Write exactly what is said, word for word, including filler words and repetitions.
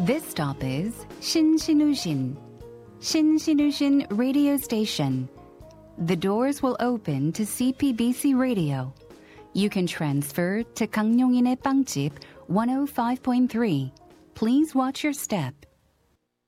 This stop is Shinsinushin, Shinsinushin radio station. The doors will open to C P B C radio. You can transfer to 강용인의 빵집 one oh five point three. Please watch your step.